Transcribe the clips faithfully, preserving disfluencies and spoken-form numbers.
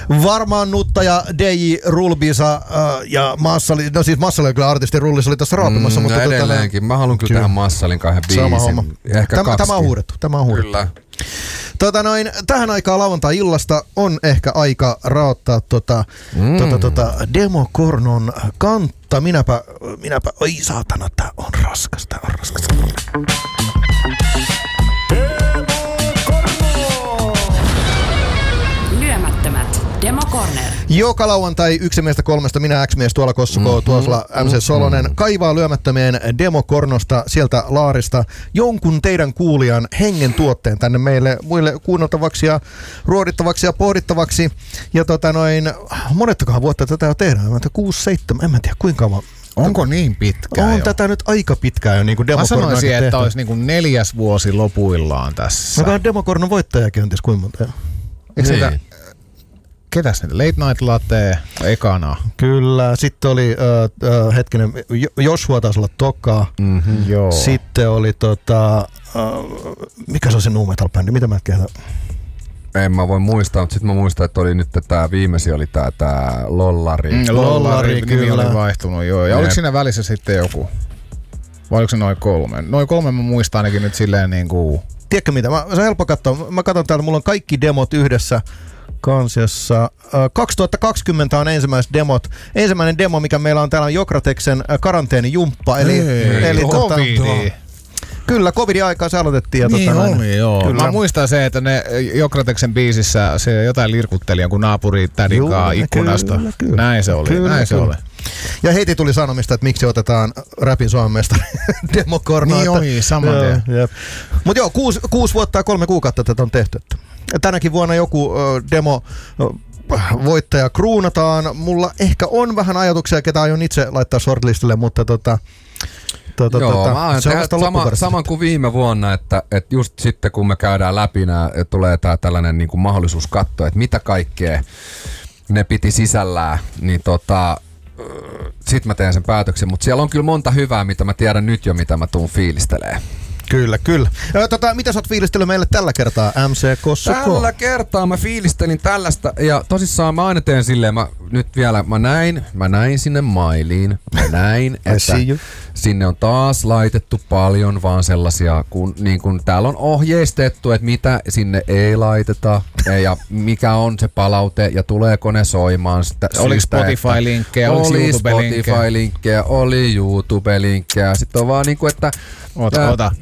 Varmaannuttaja D J Rulbisa äh, ja Massali, no siis Massali on kyllä artistin Rullis oli tässä raapimassa. Mm, mutta no edelleenkin, mä haluan kyllä, kyllä. tehdä Massalin kahden biisin. Sama homma. Ehkä tämä, tämä on huudettu, tämä on huudettu. Kyllä. Tota noin, tähän aikaan lauantai-illasta on ehkä aika raottaa tota, mm. tota, tota, Demokornon kantta. Minäpä, minäpä, oi saatana, tää on raskas, tää on raskas. Lyömättömät Demo Corner. Joka lauantai yksi miestä kolmesta, minä X-mies tuolla Kossuko, mm-hmm, tuolla M C Solonen, mm-hmm. kaivaa lyömättömien Demokornosta sieltä laarista jonkun teidän kuulijan hengen tuotteen tänne meille muille kuunneltavaksi ja ruodittavaksi ja pohdittavaksi. Ja tota noin, monettakohan vuotta tätä jo tehdään? Mä kuusi, seitsemän, en mä tiedä kuinka kauan. Onko niin pitkään On jo? tätä nyt aika pitkään jo niin kuin Demokorno. Mä sanoisin, että tehty. olisi niin kuin neljäs vuosi lopuillaan tässä. No Demokornon voittajakin on tietysti kuinka monta jo. Eikö niin. sitä, ketäs niitä? Late Night Latte ekana? Kyllä, sitten oli uh, uh, hetkinen, Joshua taisi olla toka. Mm-hmm, joo. Sitten oli tota, uh, mikä se on se nu metal bändi, mitä mä et kehtä? En mä voi muistaa, mutta sitten mä muistan, että oli nyt tää viimeisin oli tää, tää Lollari. Mm, Lollari, Lollari nimi oli vaihtunut, joo. Ja ne. Oliko siinä välissä sitten joku? Vai oliko se noin kolme? Noin kolme mä muistan ainakin nyt silleen niinku... Tiedätkö mitä? Mä, se on helppo katsoa. Mä katson täältä, mulla on kaikki demot yhdessä kansiossa. kaksituhattakaksikymmentä on ensimmäiset demot. Ensimmäinen demo, mikä meillä on täällä on Jokrateksen karanteenijumppa. Eli, ei, eli tota, kyllä, covidin aikaa se aloitettiin. Ja niin tota, oli, joo. Kyllä. Mä muistan se, että ne Jokrateksen biisissä se jotain lirkutteli jonkun naapuri tädinkaa ikkunasta. Kyllä, kyllä. Näin se oli, kyllä, näin kyllä. se oli. Ja heti tuli sanomista, että miksi otetaan rapin Suomen mestari Demokorno. Niin oli, saman tien. Mutta joo, kuusi, kuusi vuotta ja kolme kuukautta tätä on tehty. Tänäkin vuonna joku uh, demo uh, voittaja kruunataan. Mulla ehkä on vähän ajatuksia, ketä aion itse laittaa shortlistille, mutta tota... Tota, Joo, tota, mä se on sama, saman kuin viime vuonna, että, että just sitten kun me käydään läpi nää, tulee tää tällainen niin kuin mahdollisuus katsoa, että mitä kaikkea ne piti sisällään, niin tota, sit mä teen sen päätöksen, mutta siellä on kyllä monta hyvää, mitä mä tiedän nyt jo, mitä mä tuun fiilistelee. Kyllä, kyllä. Tota, mitä sä oot fiilistellyt meille tällä kertaa, M C Kossuko? Tällä kertaa mä fiilistelin tällaista, ja tosissaan mä aina teen silleen, mä nyt vielä, mä näin, mä näin sinne mailiin, mä näin, että sinne on taas laitettu paljon vaan sellaisia, kun, niin kun täällä on ohjeistettu, että mitä sinne ei laiteta, ja mikä on se palaute, ja tuleeko ne soimaan sitä. Oliko Spotify-linkkejä, oliko YouTube-linkkejä? Oli Spotify-linkkejä, oli YouTube-linkkejä, sitten on vaan niinku, että... Ota, ää, ota.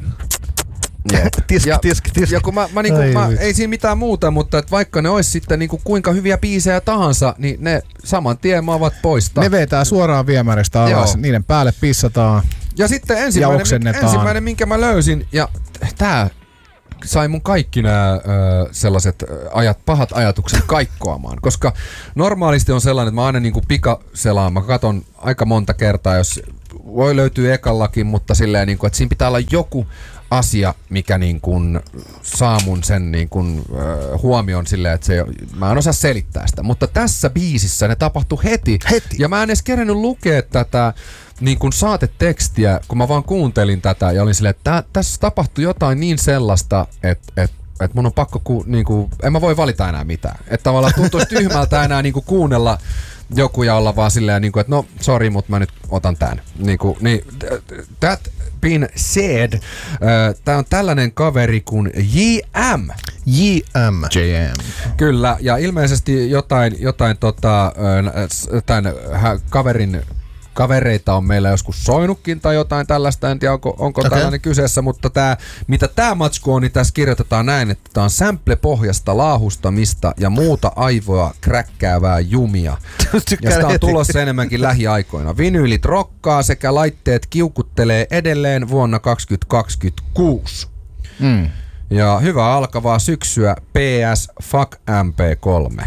Yeah. Tiski, ja, tiski, tiski. ja kun mä, mä, niinku, mä ei siinä mitään muuta, mutta et vaikka ne olisi sitten niinku kuinka hyviä biisejä tahansa, niin ne saman tien maavat poistaa. Ne vetää suoraan viemäristä alas, joo. Niiden päälle pissataan. Ja sitten ensimmäinen, ensimmäinen minkä mä löysin, ja tää sai mun kaikki nämä äh, sellaiset ajat, pahat ajatukset kaikkoamaan, koska normaalisti on sellainen, että mä aina niinku pikaselaan, mä katon aika monta kertaa, jos voi löytyä ekallakin, mutta silleen, niinku, että siinä pitää olla joku asia, mikä niin kuin saa mun sen niin kuin, äh, huomioon silleen, että se, mä en osaa selittää sitä. Mutta tässä biisissä ne tapahtui heti. heti. Ja mä en edes kerennyt lukea tätä niin kuin saatetekstiä, kun mä vaan kuuntelin tätä ja olin silleen, että tässä tapahtui jotain niin sellaista, että et, et mun on pakko, ku, niin kuin, en mä voi valita enää mitään. Että tavallaan tuntuisi tyhmältä enää niin kuin kuunnella joku ja olla vaan silleen, niin kuin, että no sorry, mutta mä nyt otan tän. Niin kuin, niin, that being said, äh, tää on tällainen kaveri kuin J M. J M. J M. Kyllä, ja ilmeisesti jotain, jotain tota, äh, tämän kaverin kavereita on meillä joskus soinutkin tai jotain tällaista, en tiedä onko, onko okay. tällainen kyseessä, mutta tää, mitä tää matsku on, niin tässä kirjoitetaan näin, että tää on sample-pohjasta laahustamista ja muuta aivoa kräkkäävää jumia. Ja sitä on tulossa enemmänkin lähiaikoina. Vinyylit rokkaa sekä laitteet kiukuttelee edelleen vuonna kaksituhattakaksikymmentäkuusi. Mm. Ja hyvää alkavaa syksyä, P S fuck M P kolme.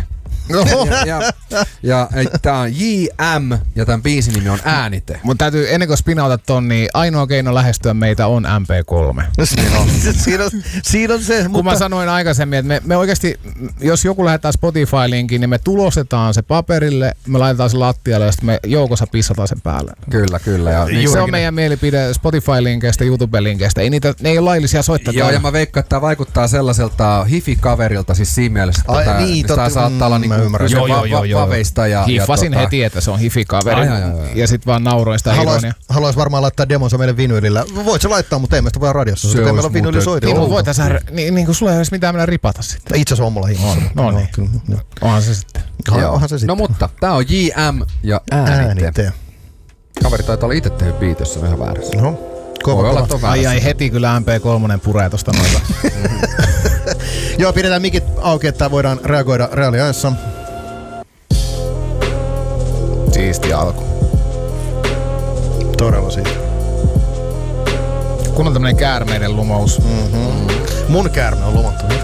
Ja, ja, ja, ja tää on J M ja tämän biisin nimi on Äänite. Mun täytyy ennen kuin spinautat ton, niin ainoa keino lähestyä meitä on M P kolme. siinä, on, siinä, on, siinä on se. Kun mutta... mä sanoin aikaisemmin, että me, me oikeasti, jos joku lähettää Spotify-linkin, niin me tulostetaan se paperille, me laitetaan se lattialle ja sitten me joukossa pissataan sen päälle. Kyllä, kyllä. Ja niin se on meidän mielipide Spotify-linkeistä, YouTube-linkeistä. Ei niitä, ne ei ole laillisia soittaa. Joo, ja mä veikkaan, että tää vaikuttaa sellaiselta hifi-kaverilta siis siinä mielessä, että Ai, tää, niin, tää saattaa olla niinku ymmärrän. Joo, joo, joo, joo. Ja, Hiffasin ja heti, että se on hifikaveri. Ai, ai, ai, ai. Ja sit vaan nauroin sitä Haluais, ironia. haluais varmaan laittaa demonsa meille vinyylillä. Voit sä laittaa, mutta ei meistä vaan radiossa. Se meillä on vinyylisoitin. Niin, voit tässä, niin, niin kuin sulla ei olisi mitään mennä ripata sitten. Itse asiassa on mulla himmassa. No niin. Onhan se sitten. Onhan se sitten. No mutta, tää on J M ja Äänite. Kaveri taitaa olla itse tehnyt beat, jos on ihan väärässä. No. Voi olla ton ai ai, heti kyllä M P kolme puree tosta noita. Joo, pidetään mikit auki, että voidaan reagoida reaaliajassa. Siisti alku. Todella siitä. Kun on tämmönen käärmeiden lumous. Mm-hmm. Mun käärme on lumattu heti.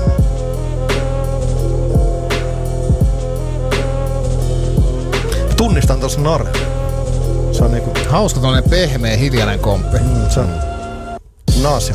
Tunnistan tossa Nare. Se on niinku... Hauska tollanen pehmeä, hiljainen komppi. Mm, se on... Naasia.